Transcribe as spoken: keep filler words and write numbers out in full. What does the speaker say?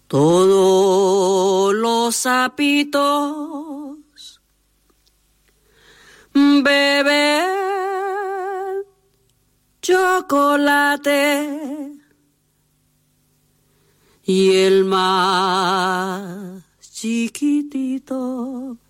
Todos los sapitos beben chocolate y el más chiquitito